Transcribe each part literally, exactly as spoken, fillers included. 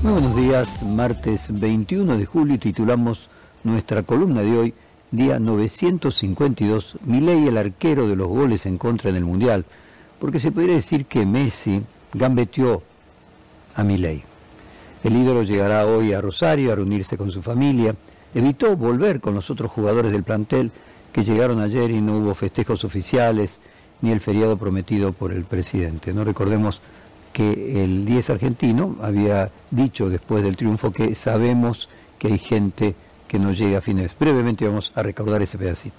Muy buenos días, martes veintiuno de julio, y titulamos nuestra columna de hoy, día novecientos cincuenta y dos, Milei, el arquero de los goles en contra en el Mundial, porque se podría decir que Messi gambeteó a Milei. El ídolo llegará hoy a Rosario a reunirse con su familia, evitó volver con los otros jugadores del plantel que llegaron ayer y no hubo festejos oficiales ni el feriado prometido por el presidente. No recordemos que el diez argentino había dicho después del triunfo que sabemos que hay gente que no llega a fines. Brevemente vamos a recordar ese pedacito.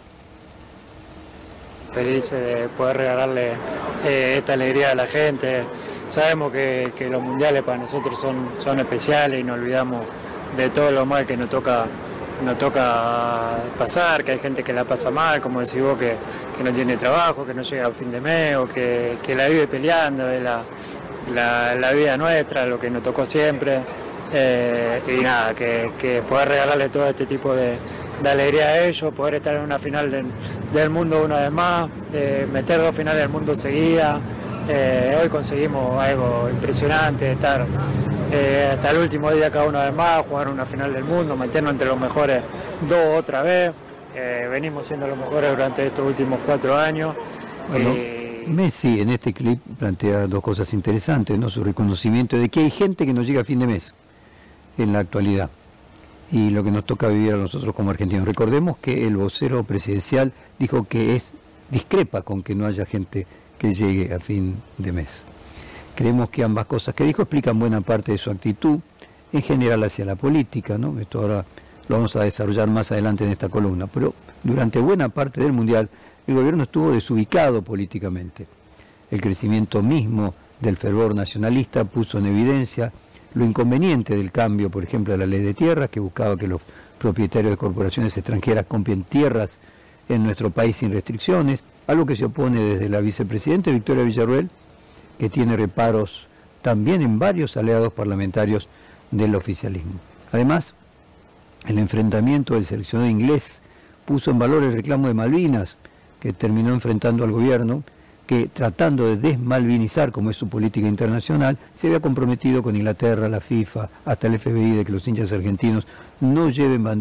Feliz de poder regalarle eh, esta alegría a la gente. Sabemos que, que los mundiales para nosotros son, son especiales y nos olvidamos de todo lo mal que nos toca nos toca pasar, que hay gente que la pasa mal, como decís vos, que, que no tiene trabajo, que no llega al fin de mes, o que, que la vive peleando, es la, la, la vida nuestra, lo que nos tocó siempre, eh, y nada, que, que poder regalarle todo este tipo de, de alegría a ellos, poder estar en una final de, del mundo una vez más, de meter dos finales del mundo seguidas. Eh, hoy conseguimos algo impresionante, estar eh, hasta el último día cada una vez más, jugar una final del mundo, meternos entre los mejores dos otra vez. Eh, venimos siendo los mejores durante estos últimos cuatro años. Bueno, eh, Messi en este clip plantea dos cosas interesantes, ¿no? Su reconocimiento de que hay gente que no llega a fin de mes en la actualidad y lo que nos toca vivir a nosotros como argentinos. Recordemos que el vocero presidencial dijo que es discrepa con que no haya gente que llegue a fin de mes. Creemos que ambas cosas que dijo explican buena parte de su actitud en general hacia la política, ¿no? Esto ahora lo vamos a desarrollar más adelante en esta columna, pero durante buena parte del Mundial el gobierno estuvo desubicado políticamente. El crecimiento mismo del fervor nacionalista puso en evidencia lo inconveniente del cambio, por ejemplo, de la ley de tierras, que buscaba que los propietarios de corporaciones extranjeras compren tierras en nuestro país sin restricciones, algo que se opone desde la vicepresidenta Victoria Villarruel, que tiene reparos también en varios aliados parlamentarios del oficialismo. Además, el enfrentamiento del seleccionado inglés puso en valor el reclamo de Malvinas, que terminó enfrentando al gobierno, que tratando de desmalvinizar, como es su política internacional, se había comprometido con Inglaterra, la FIFA, hasta el F B I, de que los hinchas argentinos no lleven banderas